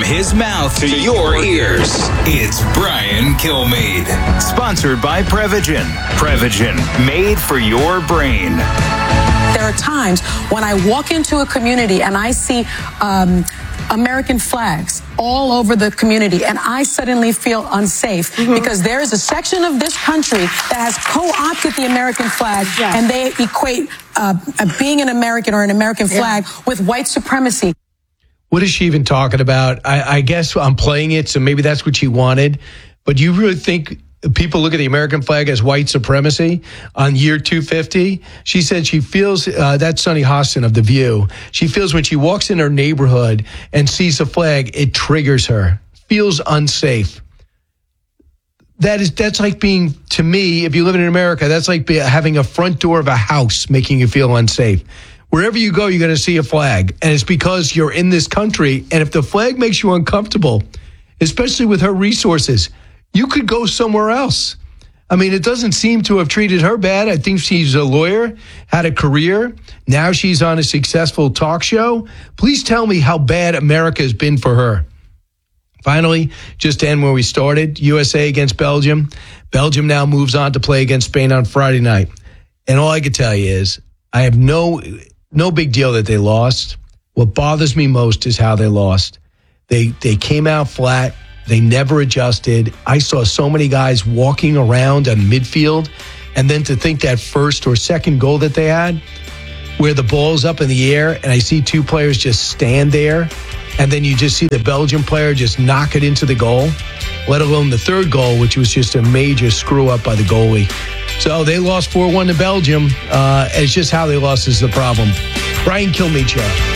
his mouth to your ears. It's Brian Kilmeade. Sponsored by Prevagen. Prevagen, made for your brain. There are times when I walk into a community and I see American flags all over the community, and I suddenly feel unsafe because there is a section of this country that has co-opted the American flag, and they equate being an American or an American flag with white supremacy. What is she even talking about? I guess I'm playing it, so maybe that's what she wanted. But you really think people look at the American flag as white supremacy on year 250? She said she feels, that's Sunny Hostin of The View, she feels when she walks in her neighborhood and sees a flag, it triggers her, feels unsafe. That's like being, to me, if you live in America, that's like having a front door of a house making you feel unsafe. Wherever you go, you're going to see a flag, and it's because you're in this country, and if the flag makes you uncomfortable, especially with her resources, you could go somewhere else. I mean, it doesn't seem to have treated her bad. I think she's a lawyer, had a career. Now she's on a successful talk show. Please tell me how bad America has been for her. Finally, just to end where we started, USA against Belgium. Belgium now moves on to play against Spain on Friday night. And all I can tell you is I have no big deal that they lost. What bothers me most is how they lost. They came out flat. They never adjusted. I saw so many guys walking around on midfield. And then to think that first or second goal that they had, where the ball's up in the air, and I see two players just stand there, and then you just see the Belgian player just knock it into the goal, let alone the third goal, which was just a major screw-up by the goalie. So they lost 4-1 to Belgium. It's just how they lost is the problem. Brian Kilmeade Show.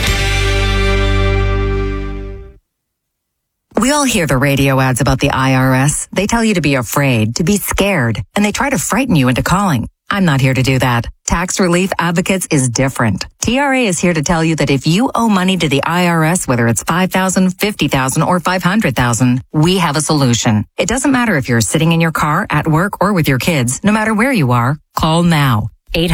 We all hear the radio ads about the IRS. They tell you to be afraid, to be scared, and they try to frighten you into calling. I'm not here to do that. Tax Relief Advocates is different. TRA is here to tell you that if you owe money to the IRS, whether it's $5,000, $50,000, or $500,000, we have a solution. It doesn't matter if you're sitting in your car, at work, or with your kids. No matter where you are, call now.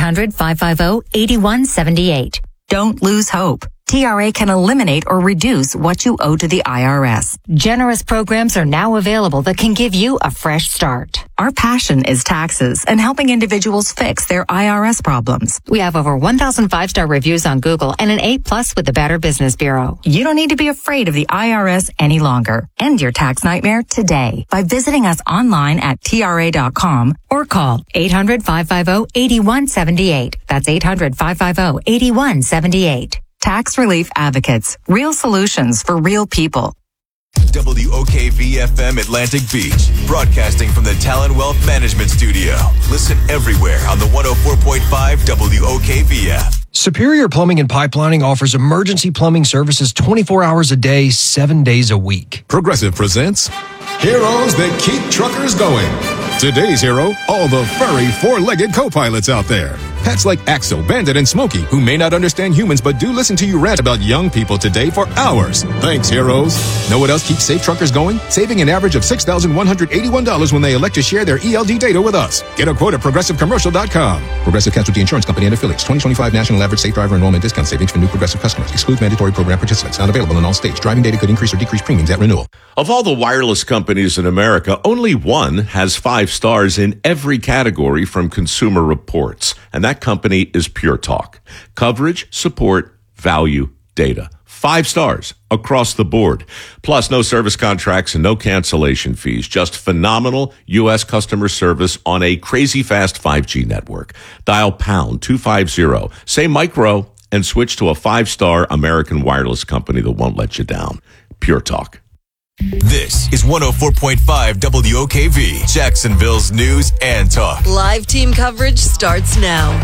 800-550-8178. Don't lose hope. TRA can eliminate or reduce what you owe to the IRS. Generous programs are now available that can give you a fresh start. Our passion is taxes and helping individuals fix their IRS problems. We have over 1,000 5-star reviews on Google and an A+ with the Better Business Bureau. You don't need to be afraid of the IRS any longer. End your tax nightmare today by visiting us online at TRA.com or call 800-550-8178. That's 800-550-8178. Tax Relief Advocates. Real solutions for real people. WOKV-FM Atlantic Beach. Broadcasting from the Talon Wealth Management Studio. Listen everywhere on the 104.5 WOKV app. Superior Plumbing and Pipelining offers emergency plumbing services 24 hours a day, 7 days a week. Progressive presents Heroes That Keep Truckers Going. Today's hero, all the furry four-legged co-pilots out there. Pets like Axel, Bandit, and Smokey, who may not understand humans but do listen to you rant about young people today for hours. Thanks, heroes. Know what else keeps safe truckers going? Saving an average of $6,181 when they elect to share their ELD data with us. Get a quote at ProgressiveCommercial.com. Progressive Casualty Insurance Company and Affiliates. 2025 National Average Safe Driver Enrollment Discount Savings for new Progressive customers. Excludes mandatory program participants. Not available in all states. Driving data could increase or decrease premiums at renewal. Of all the wireless companies in America, only one has 5 stars in every category from Consumer Reports, and that company is Pure Talk. Coverage, support, value, data. 5 stars across the board. Plus, no service contracts and no cancellation fees. Just phenomenal U.S. customer service on a crazy fast 5G network. Dial pound 250, say micro, and switch to a 5-star American wireless company that won't let you down. Pure Talk. This is 104.5 WOKV, Jacksonville's news and talk. Live team coverage starts now.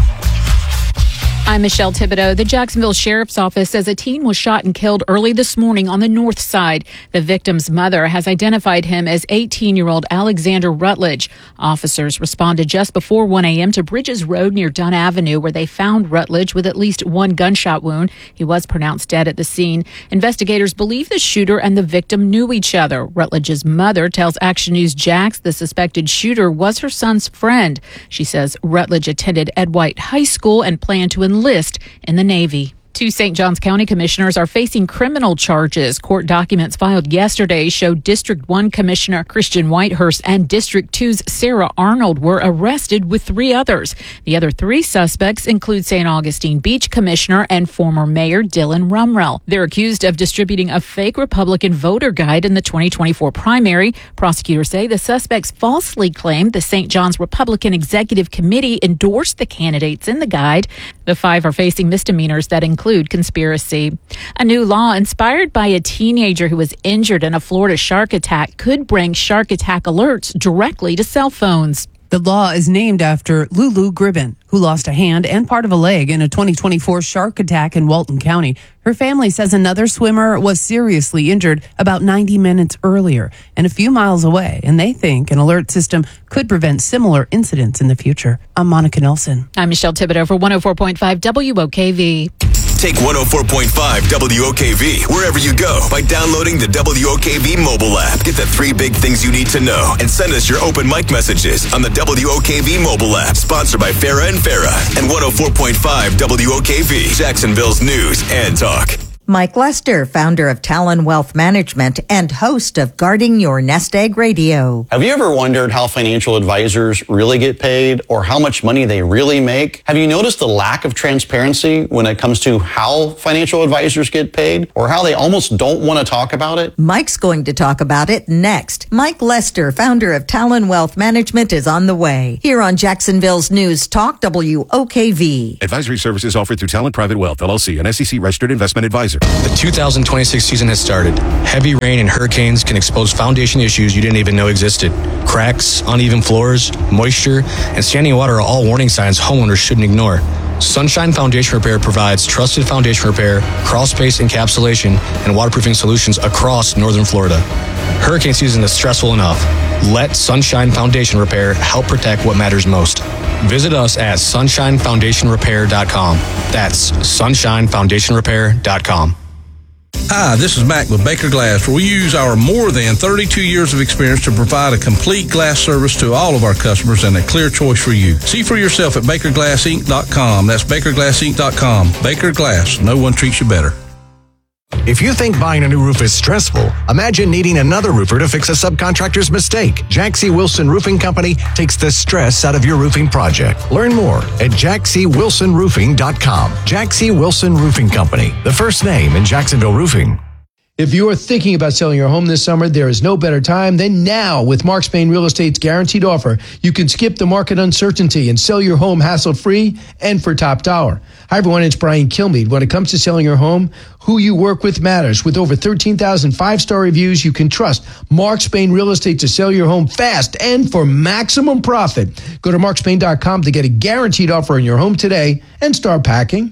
I'm Michelle Thibodeau. The Jacksonville Sheriff's Office says a teen was shot and killed early this morning on the north side. The victim's mother has identified him as 18-year-old Alexander Rutledge. Officers responded just before 1 a.m. to Bridges Road near Dunn Avenue, where they found Rutledge with at least 1 gunshot wound. He was pronounced dead at the scene. Investigators believe the shooter and the victim knew each other. Rutledge's mother tells Action News Jax the suspected shooter was her son's friend. She says Rutledge attended Ed White High School and planned to enlist in the Navy. Two St. Johns County commissioners are facing criminal charges. Court documents filed yesterday show District 1 Commissioner Christian Whitehurst and District 2's Sarah Arnold were arrested with 3 others. The other 3 suspects include St. Augustine Beach Commissioner and former Mayor Dylan Rumrell. They're accused of distributing a fake Republican voter guide in the 2024 primary. Prosecutors say the suspects falsely claimed the St. John's Republican Executive Committee endorsed the candidates in the guide. The 5 are facing misdemeanors that include conspiracy. A new law inspired by a teenager who was injured in a Florida shark attack could bring shark attack alerts directly to cell phones. The law is named after Lulu Gribben, who lost a hand and part of a leg in a 2024 shark attack in Walton County. Her family says another swimmer was seriously injured about 90 minutes earlier and a few miles away, and they think an alert system could prevent similar incidents in the future. I'm Monica Nelson. I'm Michelle Thibodeau for 104.5 WOKV. Take 104.5 WOKV wherever you go by downloading the WOKV mobile app. Get the 3 big things you need to know and send us your open mic messages on the WOKV mobile app. Sponsored by Farah and Farah and 104.5 WOKV, Jacksonville's news and talk. Mike Lester, founder of Talon Wealth Management and host of Guarding Your Nest Egg Radio. Have you ever wondered how financial advisors really get paid or how much money they really make? Have you noticed the lack of transparency when it comes to how financial advisors get paid or how they almost don't want to talk about it? Mike's going to talk about it next. Mike Lester, founder of Talon Wealth Management, is on the way. Here on Jacksonville's News Talk, WOKV. Advisory services offered through Talon Private Wealth, LLC, an SEC registered investment advisor. The 2026 season has started. Heavy rain and hurricanes can expose foundation issues you didn't even know existed. Cracks, uneven floors, moisture, and standing water are all warning signs homeowners shouldn't ignore. Sunshine Foundation Repair provides trusted foundation repair, crawl space encapsulation, and waterproofing solutions across northern Florida. Hurricane season is stressful enough. Let Sunshine Foundation Repair help protect what matters most. Visit us at sunshinefoundationrepair.com. That's sunshinefoundationrepair.com. Hi, this is Mac with Baker Glass, where we use our more than 32 years of experience to provide a complete glass service to all of our customers and a clear choice for you. See for yourself at BakerGlassInc.com. That's BakerGlassInc.com. Baker Glass. No one treats you better. If you think buying a new roof is stressful, imagine needing another roofer to fix a subcontractor's mistake. Jack C. Wilson Roofing Company takes the stress out of your roofing project. Learn more at jackcwilsonroofing.com. Jack C. Wilson Roofing Company, the first name in Jacksonville roofing. If you are thinking about selling your home this summer, there is no better time than now. With Mark Spain Real Estate's guaranteed offer, you can skip the market uncertainty and sell your home hassle-free and for top dollar. Hi, everyone. It's Brian Kilmeade. When it comes to selling your home, who you work with matters. With over 13,000 5-star reviews, you can trust Mark Spain Real Estate to sell your home fast and for maximum profit. Go to markspain.com to get a guaranteed offer on your home today and start packing.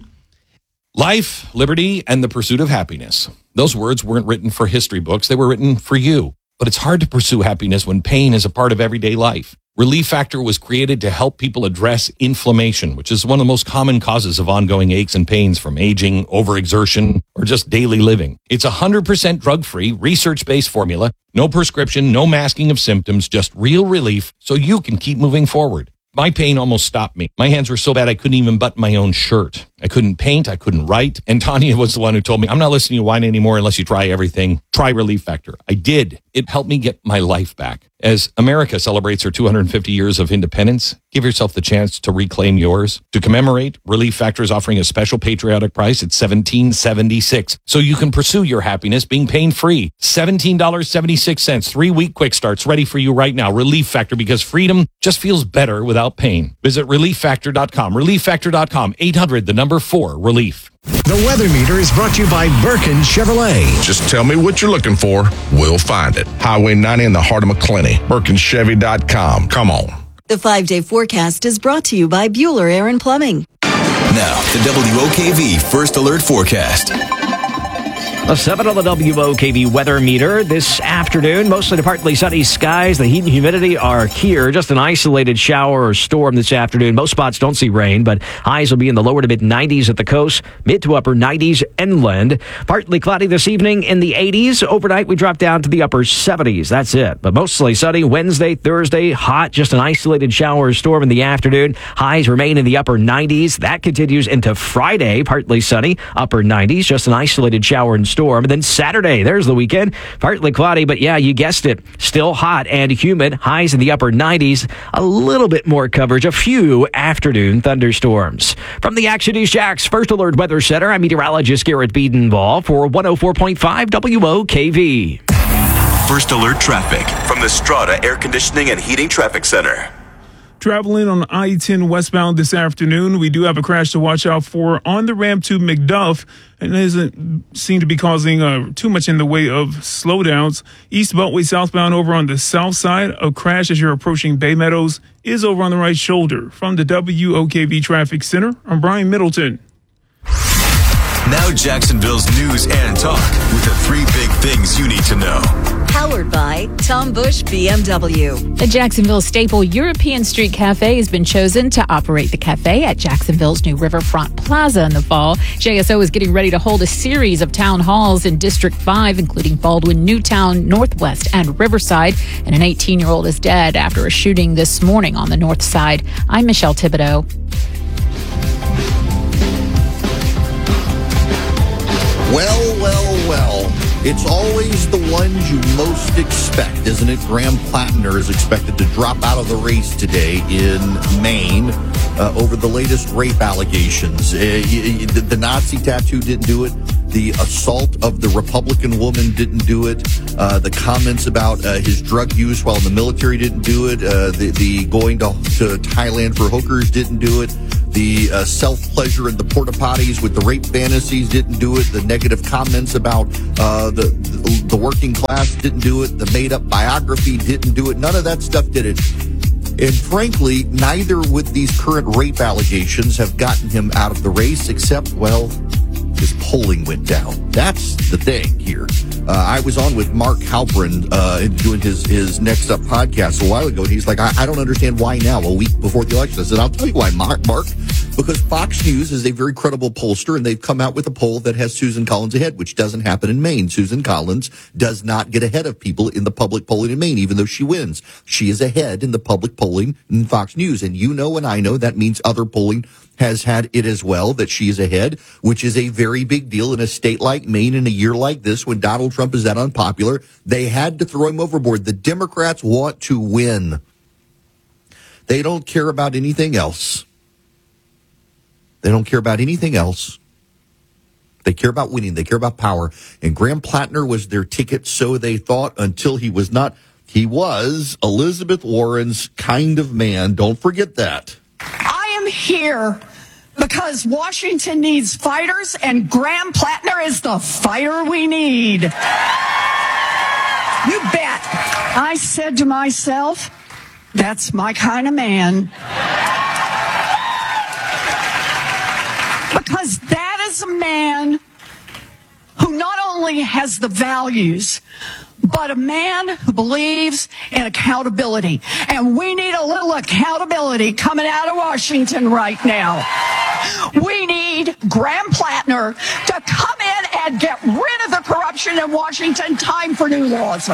Life, liberty, and the pursuit of happiness. Those words weren't written for history books. They were written for you. But it's hard to pursue happiness when pain is a part of everyday life. Relief Factor was created to help people address inflammation, which is one of the most common causes of ongoing aches and pains from aging, overexertion, or just daily living. It's 100% drug-free, research-based formula, no prescription, no masking of symptoms, just real relief so you can keep moving forward. My pain almost stopped me. My hands were so bad I couldn't even button my own shirt. I couldn't paint. I couldn't write. And Tanya was the one who told me, I'm not listening to you whine anymore unless you try everything. Try Relief Factor. I did. It helped me get my life back. As America celebrates her 250 years of independence, give yourself the chance to reclaim yours. To commemorate, Relief Factor is offering a special patriotic price at $17.76, so you can pursue your happiness being pain-free. $17.76, 3-week quick starts ready for you right now. Relief Factor, because freedom just feels better without pain. Visit ReliefFactor.com. ReliefFactor.com. 800-4-RELIEF. The Weather Meter is brought to you by Birkin Chevrolet. Just tell me what you're looking for. We'll find it. Highway 90 in the heart of McClenny. BirkinChevy.com. Come on. The 5-day forecast is brought to you by Bueller Air and Plumbing. Now, the WOKV First Alert Forecast. A 7 on the WOKV weather meter this afternoon. Mostly to partly sunny skies. The heat and humidity are here. Just an isolated shower or storm this afternoon. Most spots don't see rain, but highs will be in the lower to mid 90s at the coast, mid to upper 90s inland. Partly cloudy this evening in the 80s. Overnight, we drop down to the upper 70s. That's it. But mostly sunny Wednesday, Thursday, hot. Just an isolated shower or storm in the afternoon. Highs remain in the upper 90s. That continues into Friday. Partly sunny, upper 90s. Just an isolated shower and storm. And then Saturday, there's the weekend. Partly cloudy, but yeah, you guessed it. Still hot and humid. Highs in the upper 90s. A little bit more coverage. A few afternoon thunderstorms. From the Action News Jax First Alert Weather Center, I'm meteorologist Garrett Biedenball for 104.5 WOKV. First Alert traffic from the Strata Air Conditioning and Heating Traffic Center. Traveling on I-10 westbound this afternoon, we do have a crash to watch out for on the ramp to McDuff, and it doesn't seem to be causing too much in the way of slowdowns. East Beltway southbound over on the south side, a crash as you're approaching Bay Meadows is over on the right shoulder. From the WOKV Traffic Center, I'm Brian Middleton. Now Jacksonville's news and talk with the 3 big things you need to know. Powered by Tom Bush BMW. A Jacksonville staple, European Street Cafe has been chosen to operate the cafe at Jacksonville's new Riverfront Plaza in the fall. JSO is getting ready to hold a series of town halls in District 5, including Baldwin, Newtown, Northwest, and Riverside. And an 18-year-old is dead after a shooting this morning on the north side. I'm Michelle Thibodeau. Well. It's always the ones you most expect, isn't it? Graham Plattner is expected to drop out of the race today in Maine over the latest rape allegations. The Nazi tattoo didn't do it. The assault of the Republican woman didn't do it. The comments about his drug use while in the military didn't do it. The going to Thailand for hookers didn't do it. The self-pleasure in the porta potties with the rape fantasies didn't do it. The negative comments about the working class didn't do it. The made-up biography didn't do it. None of that stuff did it. And frankly, neither with these current rape allegations have gotten him out of the race, except, well, his polling went down. That's the thing here. I was on with Mark Halperin doing his Next Up podcast a while ago, and he's like, I don't understand why now, a week before the election. I said, I'll tell you why, Mark. Because Fox News is a very credible pollster, and they've come out with a poll that has Susan Collins ahead, which doesn't happen in Maine. Susan Collins does not get ahead of people in the public polling in Maine, even though she wins. She is ahead in the public polling in Fox News, and you know and I know that means other polling has had it as well, that she is ahead, which is a very big deal in a state like Maine in a year like this when Donald Trump is that unpopular. They had to throw him overboard. The Democrats want to win. They don't care about anything else. They don't care about anything else. They care about winning. They care about power. And Graham Plattner was their ticket, so they thought, until he was not. He was Elizabeth Warren's kind of man. Don't forget that. I am here because Washington needs fighters, and Graham Plattner is the fighter we need. You bet. I said to myself, that's my kind of man. Because that is a man who not only has the values, but a man who believes in accountability. And we need a little accountability coming out of Washington right now. We need Graham Plattner to come in and get rid of the corruption in Washington. Time for new laws.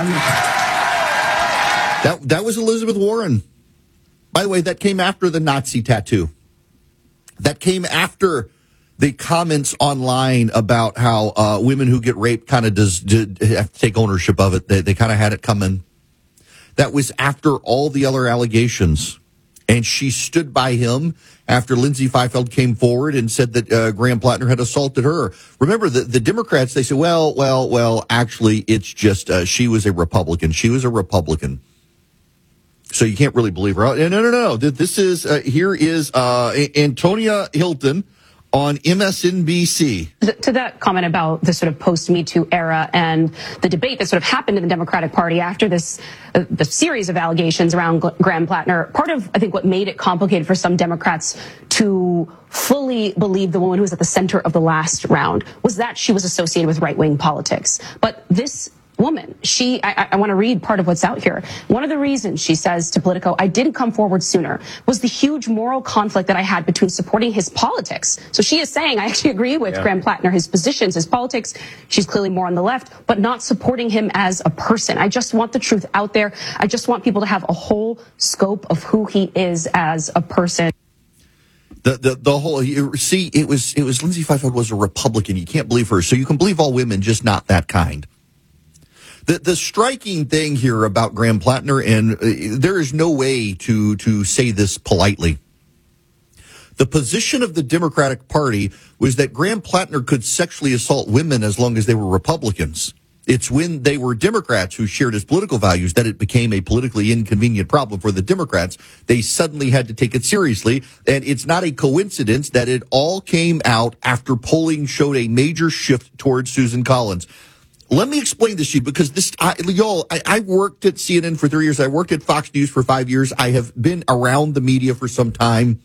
That was Elizabeth Warren. By the way, that came after the Nazi tattoo. That came after the comments online about how women who get raped kind of have to take ownership of it. They kind of had it coming. That was after all the other allegations. And she stood by him after Lindsay Feifeld came forward and said that Graham Plattner had assaulted her. Remember, the Democrats, they said, well, actually, it's just she was a Republican. She was a Republican. So you can't really believe her. No. This is, here is Antonia Hilton on MSNBC. To that comment about the sort of post-Me Too era and the debate that sort of happened in the Democratic Party after this, the series of allegations around Graham Plattner, part of, I think, what made it complicated for some Democrats to fully believe the woman who was at the center of the last round was that she was associated with right-wing politics. But this woman, I want to read part of what's out here. One of the reasons, she says to Politico, I didn't come forward sooner was the huge moral conflict that I had between supporting his politics. So she is saying, I actually agree with Graham Plattner, his positions, his politics. She's clearly more on the left, but not supporting him as a person. I just want the truth out there. I just want people to have a whole scope of who he is as a person. The whole, see, it was Lindsay Fifield was a Republican. You can't believe her. So you can believe all women, just not that kind. The striking thing here about Graham Plattner, and there is no way to say this politely. The position of the Democratic Party was that Graham Plattner could sexually assault women as long as they were Republicans. It's when they were Democrats who shared his political values that it became a politically inconvenient problem for the Democrats. They suddenly had to take it seriously, and it's not a coincidence that it all came out after polling showed a major shift towards Susan Collins. Let me explain this to you, because I worked at CNN for 3 years. I worked at Fox News for 5 years. I have been around the media for some time.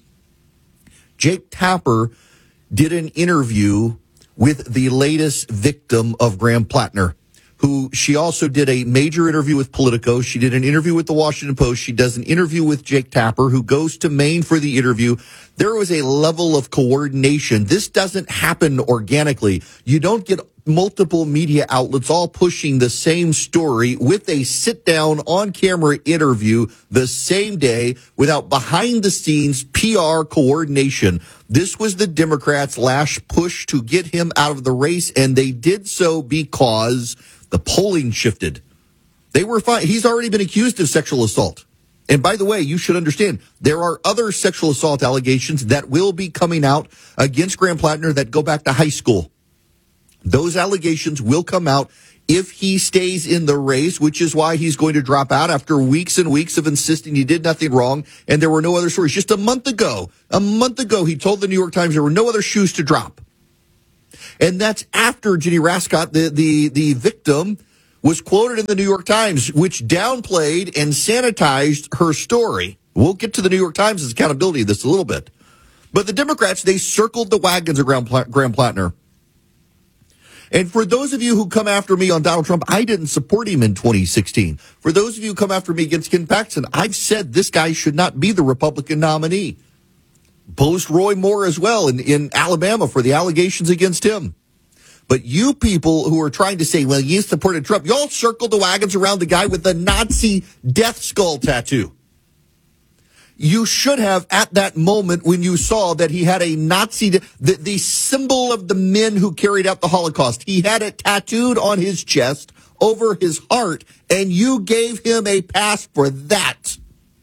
Jake Tapper did an interview with the latest victim of Graham Plattner, who she also did a major interview with Politico. She did an interview with the Washington Post. She does an interview with Jake Tapper, who goes to Maine for the interview. There was a level of coordination. This doesn't happen organically. You don't get multiple media outlets all pushing the same story with a sit-down on-camera interview the same day without behind-the-scenes PR coordination. This was the Democrats' last push to get him out of the race, and they did so because the polling shifted. They were fine. He's already been accused of sexual assault. And by the way, you should understand, there are other sexual assault allegations that will be coming out against Graham Plattner that go back to high school. Those allegations will come out if he stays in the race, which is why he's going to drop out after weeks and weeks of insisting he did nothing wrong and there were no other stories. Just a month ago, he told the New York Times there were no other shoes to drop. And that's after Ginny Rascott, the victim, was quoted in the New York Times, which downplayed and sanitized her story. We'll get to the New York Times' accountability of this a little bit. But the Democrats, they circled the wagons of Graham Plattner. And for those of you who come after me on Donald Trump, I didn't support him in 2016. For those of you who come after me against Ken Paxton, I've said this guy should not be the Republican nominee. Post Roy Moore as well in Alabama for the allegations against him. But you people who are trying to say, well, you supported Trump, y'all circled the wagons around the guy with the Nazi death skull tattoo. You should have, at that moment when you saw that he had a Nazi, the symbol of the men who carried out the Holocaust, he had it tattooed on his chest over his heart, and you gave him a pass for that.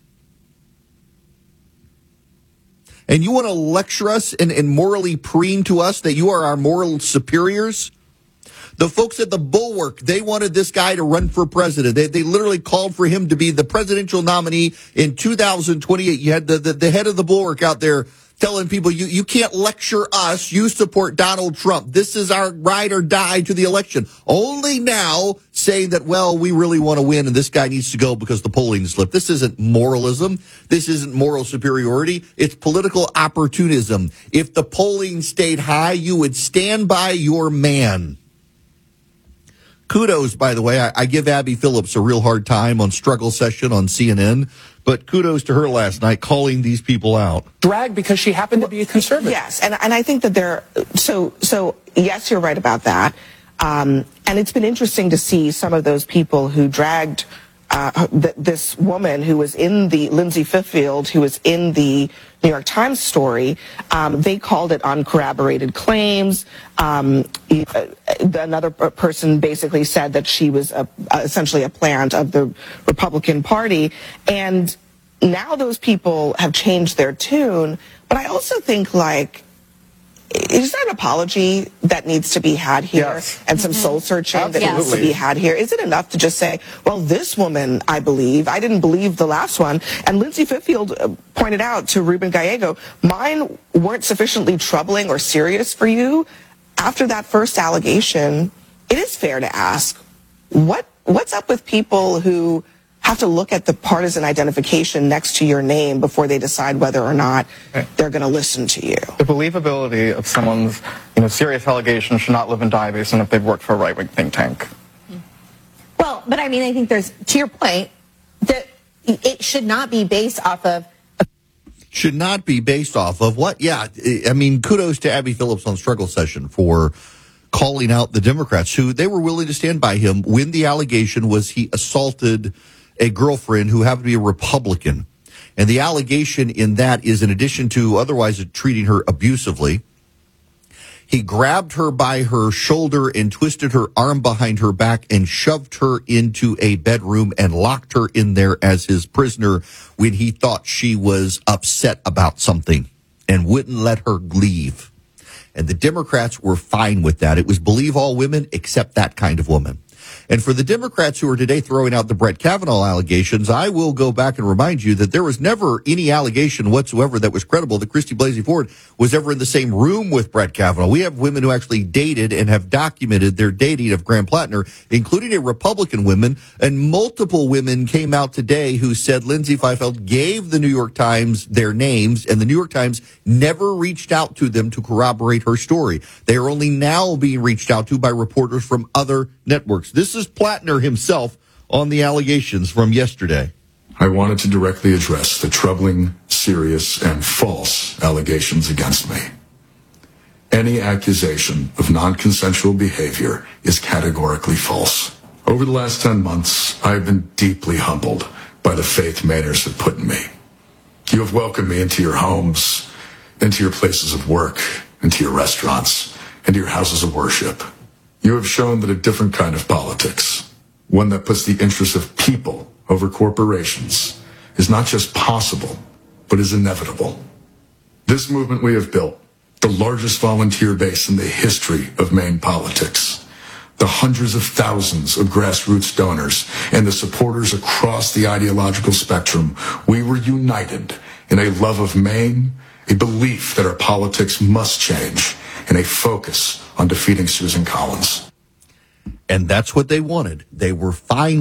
And you want to lecture us and morally preen to us that you are our moral superiors? The folks at the Bulwark, they wanted this guy to run for president. They literally called for him to be the presidential nominee in 2028. You had the head of the Bulwark out there telling people, you can't lecture us. You support Donald Trump. This is our ride or die to the election. Only now saying that, well, we really want to win and this guy needs to go because the polling slipped. This isn't moralism. This isn't moral superiority. It's political opportunism. If the polling stayed high, you would stand by your man. Kudos, by the way. I give Abby Phillips a real hard time on Struggle Session on CNN, but kudos to her last night calling these people out. Drag because she happened to be a conservative. Yes, and I think that so yes, you're right about that. And it's been interesting to see some of those people who dragged this woman who was in the Lindsay Fifield, who was in the New York Times story. They called it uncorroborated claims. Another person basically said that she was essentially a plant of the Republican Party. And now those people have changed their tune. But I also think, like, is there an apology that needs to be had here and some soul searching that needs to be had here? Is it enough to just say, well, this woman, I didn't believe the last one. And Lindsay Fitfield pointed out to Ruben Gallego, mine weren't sufficiently troubling or serious for you. After that first allegation, it is fair to ask, what's up with people who have to look at the partisan identification next to your name before they decide whether or not they're going to listen to you? The believability of someone's serious allegations should not live and die based on if they've worked for a right-wing think tank. Well, but I mean, I think there's, to your point, that it should not be based off of. Should not be based off of what? Yeah, I mean, kudos to Abby Phillips on Struggle Session for calling out the Democrats who they were willing to stand by him when the allegation was he assaulted a girlfriend who happened to be a Republican. And the allegation in that is, in addition to otherwise treating her abusively, he grabbed her by her shoulder and twisted her arm behind her back and shoved her into a bedroom and locked her in there as his prisoner when he thought she was upset about something and wouldn't let her leave. And the Democrats were fine with that. It was believe all women except that kind of woman. And for the Democrats who are today throwing out the Brett Kavanaugh allegations, I will go back and remind you that there was never any allegation whatsoever that was credible that Christy Blasey Ford was ever in the same room with Brett Kavanaugh. We have women who actually dated and have documented their dating of Graham Plattner, including a Republican woman, and multiple women came out today who said Lindsay Fifield gave the New York Times their names, and the New York Times never reached out to them to corroborate her story. They are only now being reached out to by reporters from other networks. This is Plattner himself on the allegations from yesterday. I wanted to directly address the troubling, serious, and false allegations against me. Any accusation of non-consensual behavior is categorically false. Over the last 10 months, I have been deeply humbled by the faith Mainers have put in me. You have welcomed me into your homes, into your places of work, into your restaurants, into your houses of worship. You have shown that a different kind of politics, one that puts the interests of people over corporations, is not just possible, but is inevitable. This movement we have built, the largest volunteer base in the history of Maine politics, the hundreds of thousands of grassroots donors, and the supporters across the ideological spectrum, we were united in a love of Maine, a belief that our politics must change, and a focus on defeating Susan Collins. And that's what they wanted. They were fine